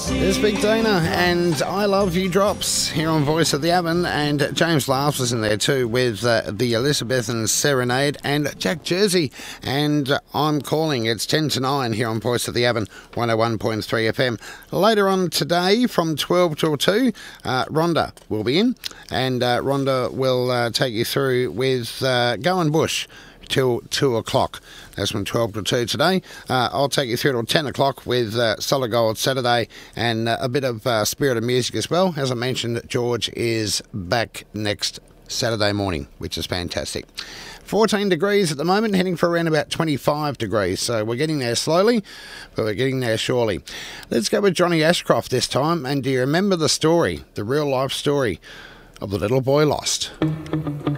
There's Big Dana and I Love You Drops here on Voice of the Avon, and James Last was in there too with the Elizabethan Serenade and Jack Jersey, and I'm calling. It's 10 to 9 here on Voice of the Avon 101.3 FM. Later on today from 12 till 2, Rhonda will be in, and Rhonda will take you through with Going Bush till 2 o'clock. That's from 12 to 2 today. I'll take you through till 10 o'clock with Solid Gold Saturday and a bit of Spirit of Music as well. As I mentioned, George is back next Saturday morning, which is fantastic. 14 degrees at the moment, heading for around about 25 degrees. So we're getting there slowly, but we're getting there surely. Let's go with Johnny Ashcroft this time. And do you remember the story, the real life story of the little boy lost?